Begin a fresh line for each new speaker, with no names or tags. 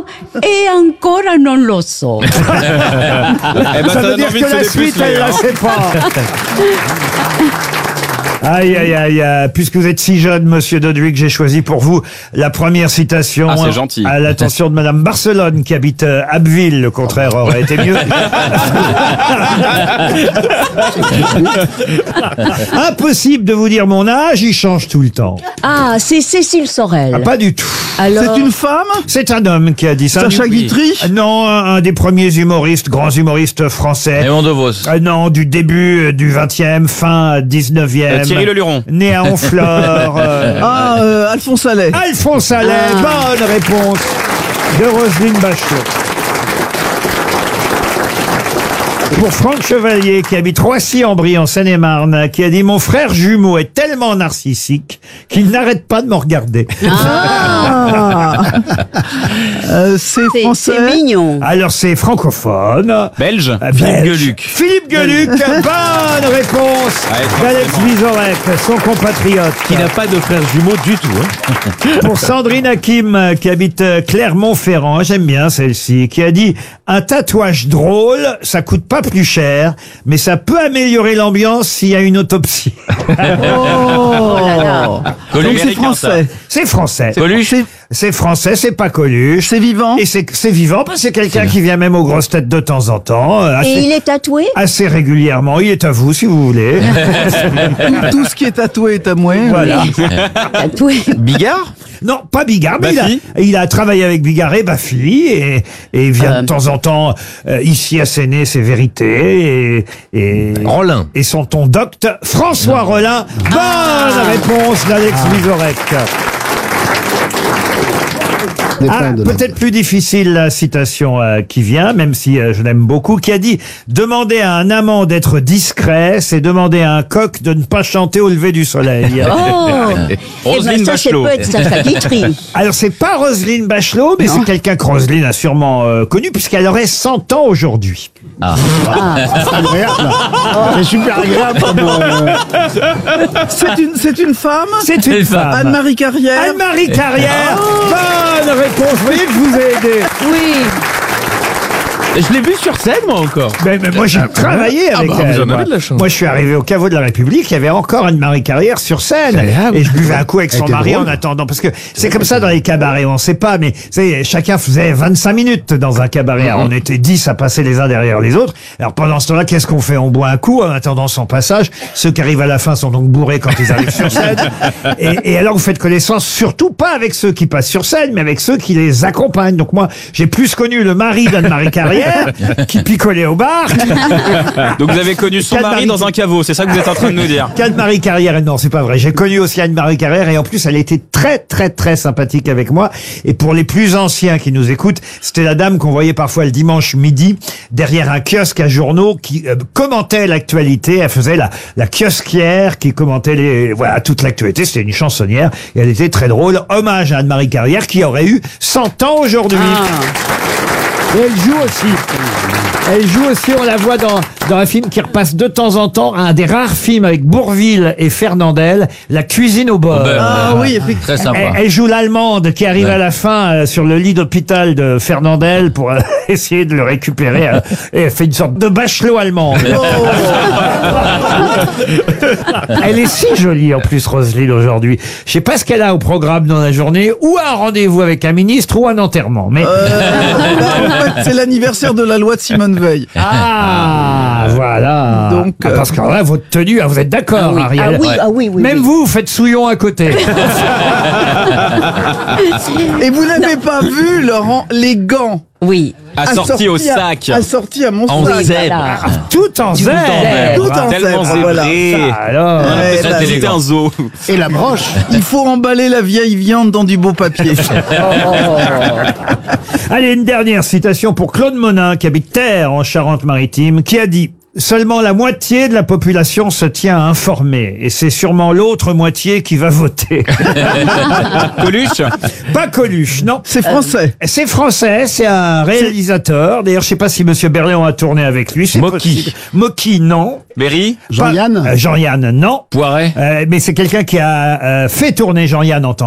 e ancora non lo so.
Ça veut dire que la suite, elle la sait pas. Aïe, aïe, aïe, puisque vous êtes si jeune, monsieur Doduic, j'ai choisi pour vous la première citation.
Ah, c'est gentil.
À l'attention de madame Barcelone, qui habite Abbeville. Le contraire aurait été mieux. Impossible de vous dire mon âge, il change tout le temps.
Ah, c'est Cécile Sorel.
Ah, pas du tout.
Alors,
C'est une femme?
C'est un homme qui a dit ça.
Sacha Guitry?
Non, un des premiers humoristes, grands humoristes français.
Raymond DeVos.
Non, du début du 20e, fin 19e.
Thierry Leluron.
Né à Honfleur.
Alphonse Allais.
Alphonse Allais, bonne réponse de Roselyne Bachelot. Pour Franck Chevalier, qui habite Roissy-en-Brie, en Seine-et-Marne, qui a dit « Mon frère jumeau est tellement narcissique qu'il n'arrête pas de me regarder.
C'est
c'est
français.
mignon. »
Alors, c'est francophone.
Belge.
Belge.
Gueluc.
Philippe Gueluc, bonne réponse d'Alex Vizorek, son compatriote.
Qui n'a pas de frère jumeau du tout. Hein.
Pour Sandrine Hakim, qui habite Clermont-Ferrand, j'aime bien celle-ci, qui a dit « Un tatouage drôle, ça coûte pas plus cher, mais ça peut améliorer l'ambiance s'il y a une autopsie. »
Oh là là.
Donc c'est
Américain,
français.
C'est français.
Coluche.
C'est français, c'est pas Coluche.
C'est vivant.
Et c'est vivant, parce que c'est quelqu'un qui vient même aux grosses têtes de temps en temps.
Et il est tatoué?
Assez régulièrement. Il est à vous, si vous voulez.
Tout ce qui est tatoué est à moi.
Voilà.
Tatoué.
Bigard.
Non, pas Bigard, mais
Baffy.
il a travaillé avec Bigard et Baffy, et il vient de temps en temps ici à Séné, ses vérités, et
Rollin.
et son ton docte, François Rollin. Bonne réponse d'Alex Vizorek. Ah, peut-être plus difficile la citation qui vient, même si je l'aime beaucoup, qui a dit « Demander à un amant d'être discret, c'est demander à un coq de ne pas chanter au lever du soleil. »
Oh.
Roselyne
ça, c'est
Bachelot.
peut être Sacha Guitry.
Alors, c'est pas Roselyne Bachelot, mais c'est quelqu'un que Roselyne a sûrement connu, puisqu'elle aurait 100 ans aujourd'hui.
C'est super agréable. C'est une femme.
C'est une femme.
Anne-Marie Carrière.
Anne-Marie Carrière. Bonne réponse. Vous voyez que je vous ai aidé.
Oui.
Je l'ai vu sur scène, moi, encore.
Mais moi, j'ai travaillé avec elle.
vous en
moi.
avez de la chance.
Moi, je suis arrivé au caveau de la République, il y avait encore Anne-Marie Carrière sur scène.
agréable.
Et je buvais un coup avec son mari en attendant. Parce que c'est comme ça dans les cabarets, on sait pas, mais chacun faisait 25 minutes dans un cabaret. Alors, on était 10 à passer les uns derrière les autres. Alors, pendant ce temps-là, qu'est-ce qu'on fait? On boit un coup en attendant son passage. Ceux qui arrivent à la fin sont donc bourrés quand ils arrivent sur scène. Et alors, vous faites connaissance surtout pas avec ceux qui passent sur scène, mais avec ceux qui les accompagnent. Donc moi, j'ai plus connu le mari d'Anne-Marie Carrière, qui picolait au bar.
Donc vous avez connu son mari dans un caveau, c'est ça que vous êtes en train de nous dire.
Anne-Marie Carrière, non, c'est pas vrai. J'ai connu aussi Anne-Marie Carrière, et en plus, elle était très, très, très sympathique avec moi. Et pour les plus anciens qui nous écoutent, c'était la dame qu'on voyait parfois le dimanche midi derrière un kiosque à journaux qui commentait l'actualité. Elle faisait la kiosquière qui commentait toute l'actualité. C'était une chansonnière et elle était très drôle. Hommage à Anne-Marie Carrière qui aurait eu 100 ans aujourd'hui. Et elle joue aussi, on la voit dans un film qui repasse de temps en temps, un des rares films avec Bourvil et Fernandel, La cuisine au beurre.
Ah oui, effectivement.
Très sympa.
Elle joue l'Allemande qui arrive à la fin sur le lit d'hôpital de Fernandel pour essayer de le récupérer. Et elle fait une sorte de Bachelot allemande. Elle est si jolie en plus, Roselyne, aujourd'hui. Je sais pas ce qu'elle a au programme dans la journée, ou un rendez-vous avec un ministre ou un enterrement. Mais
En fait, c'est l'anniversaire de la loi de Simone Veil.
voilà.
Donc,
parce que là, votre tenue, vous êtes d'accord, Ariel?
Oui.
Même vous faites souillon à côté.
Et vous n'avez pas vu, Laurent, les gants
Oui.
Assorti au sac.
Assorti à mon
En
sac.
zèbre.
Tout en zèbre.
Tout en
Tellement
zèbre, voilà.
zébré.
Alors,
Ouais,
Ça
là,
c'était un zoo.
Et la broche. Il faut emballer la vieille viande dans du beau papier.
allez, une dernière citation pour Claude Monin, qui habite Terre, en Charente-Maritime, qui a dit « Seulement la moitié de la population se tient à informer, et c'est sûrement l'autre moitié qui va voter. »
Coluche.
Pas Coluche, non.
C'est français.
C'est français, c'est un réalisateur. D'ailleurs, je sais pas si Monsieur Berléand a tourné avec lui. C'est
Mocky.
possible. Mocky, non.
Berry.
Jean-Yann Jean-Yann, non.
Poiret.
Mais c'est quelqu'un qui a fait tourner Jean-Yann en temps